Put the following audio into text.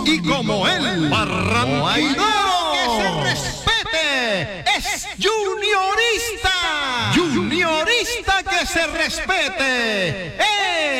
Y como él, barranquillero que se respete, es juniorista que se respete.